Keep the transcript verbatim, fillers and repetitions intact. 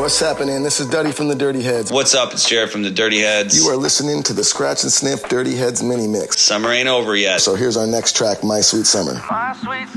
What's happening? This is Duddy from the Dirty Heads. What's up? It's Jared from the Dirty Heads. You are listening to the Scratch and Sniff Dirty Heads mini mix. Summer ain't over yet. So here's our next track, My Sweet Summer. My sweet